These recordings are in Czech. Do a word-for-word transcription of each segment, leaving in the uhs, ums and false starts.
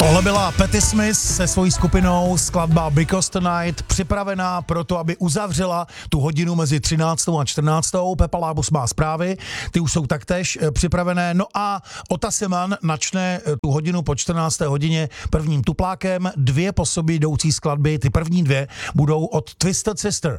Tohle byla Patti Smith se svojí skupinou, skladba Because Tonight, připravená pro to, aby uzavřela tu hodinu mezi třináctou a čtrnáctou Pepa Lábus má zprávy, ty už jsou taktéž připravené. No a Ota Seman načne tu hodinu po čtrnácté hodině prvním tuplákem. Dvě po sobě jdoucí skladby, ty první dvě budou od Twisted Sister.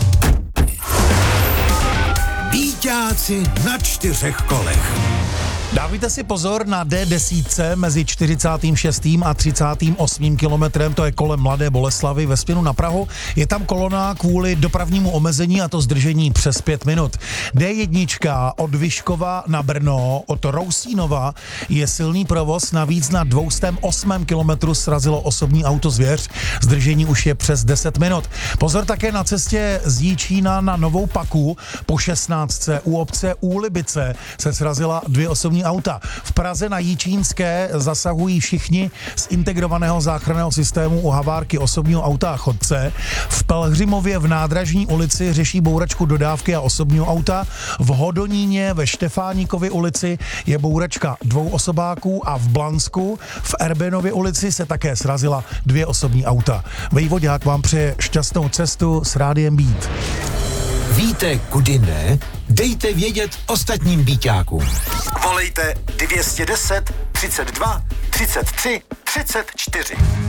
Víťáci na čtyřech kolech. Dávejte si pozor na D deset mezi čtyřicátým šestým a třicátým osmým kilometrem, to je kolem Mladé Boleslavi ve směru na Prahu. Je tam kolona kvůli dopravnímu omezení a to zdržení přes pět minut. D jedna od Vyškova na Brno, od Rousínova je silný provoz, navíc na dvě stě osm kilometrů srazilo osobní auto Zvěř, zdržení už je přes deset minut. Pozor také na cestě z Jičína na Novou Paku po šestnáctce u obce Úlibice se srazila dvě osobní auta. V Praze na Jičínské zasahují všichni z integrovaného záchranného systému u havárky osobního auta a chodce. V Pelhřimově v Nádražní ulici řeší bouračku dodávky a osobního auta. V Hodoníně ve Štefáníkově ulici je bouračka dvou osobáků a v Blansku v Erbenově ulici se také srazila dvě osobní auta. Vejvodák vám přeje šťastnou cestu s Rádiem Beat. Víte, kudy ne? Dejte vědět ostatním Víťákům. Volejte dvě stě deset, třicet dva, třicet tři, třicet čtyři.